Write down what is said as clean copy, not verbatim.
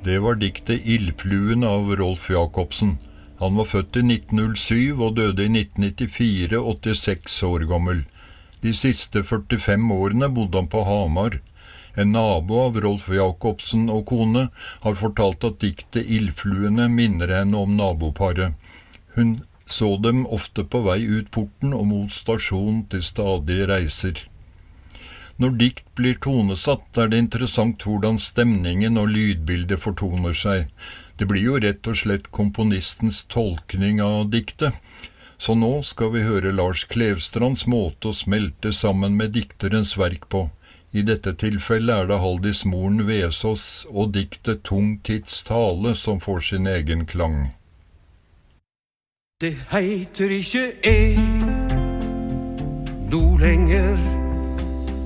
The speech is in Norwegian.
Det var diktet Ildfluen av Rolf Jacobsen. Han var født i 1907 og døde i 1994, 86 år gammel. De siste 45 årene bodde han på Hamar. En nabo av Rolf Jacobsen og kone har fortalt at diktet Ildfluene minner henne om naboparet. Hun så dem ofte på vei ut porten og mot stasjon til stadige reiser. Når dikt blir tonesatt, er det interessant hvordan stemningen og lydbildet fortoner seg. Det blir jo rett og slett komponistens tolkning av diktet. Så nå skal vi høre Lars Klevstrands måte å smelte sammen med dikterens verk på. I dette tilfellet er det Haldis Moren Vesaas og diktet Tung tids tale som får sin egen klang. Det heiter ikke no lenger